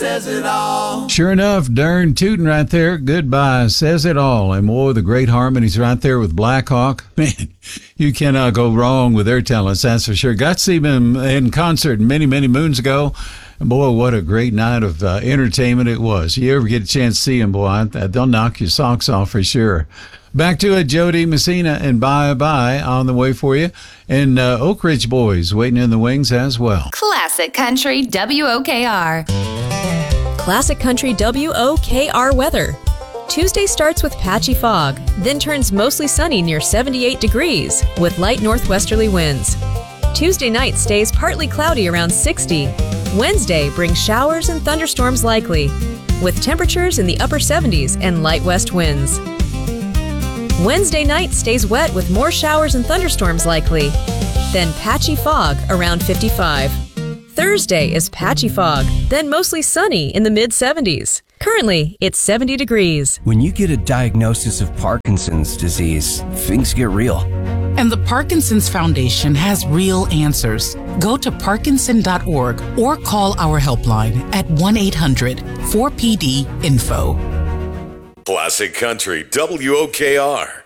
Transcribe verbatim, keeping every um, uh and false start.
Says it all. Sure enough, darn tootin' right there. Goodbye says it all. And boy, the great harmonies right there with Black Hawk. Man, you cannot go wrong with their talents, that's for sure. Got to see them in concert many, many moons ago. And boy, what a great night of uh, entertainment it was. You ever get a chance to see them, boy, they'll knock your socks off for sure. Back to it, Jody Messina and Bye Bye on the way for you. And uh, Oak Ridge Boys waiting in the wings as well. Classic Country W O K R. Classic Country W O K R weather. Tuesday starts with patchy fog, then turns mostly sunny near seventy-eight degrees with light northwesterly winds. Tuesday night stays partly cloudy around sixty. Wednesday brings showers and thunderstorms likely, with temperatures in the upper seventies and light west winds. Wednesday night stays wet with more showers and thunderstorms likely, then patchy fog around fifty-five. Thursday is patchy fog, then mostly sunny in the mid seventies. Currently, it's seventy degrees. When you get a diagnosis of Parkinson's disease, things get real. And the Parkinson's Foundation has real answers. Go to parkinson dot org or call our helpline at one eight hundred four P D info. Classic Country W O K R.